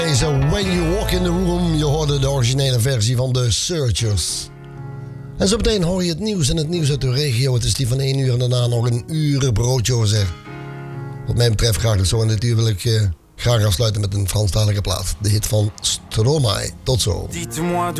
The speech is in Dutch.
Deze When You Walk in the Room, je hoorde de originele versie van The Searchers. En zo meteen hoor je het nieuws en het nieuws uit de regio. Het is die van 1 uur en daarna nog een uur broodje, zeg. Wat mij betreft graag het zo. En dit uur wil ik graag afsluiten met een Franstalige plaat. De hit van Stromae. Tot zo. Dites-moi